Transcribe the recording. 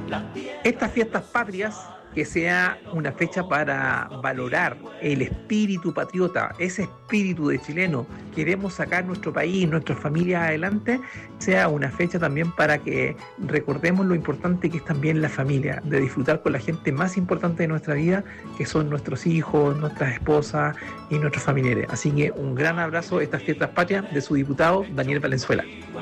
Estas fiestas patrias, que sea una fecha para valorar el espíritu patriota, ese espíritu de chileno, queremos sacar nuestro país, nuestras familias adelante, sea una fecha también para que recordemos lo importante que es también la familia, de disfrutar con la gente más importante de nuestra vida, que son nuestros hijos, nuestras esposas y nuestros familiares. Así que un gran abrazo a estas fiestas patrias de su diputado Daniel Valenzuela.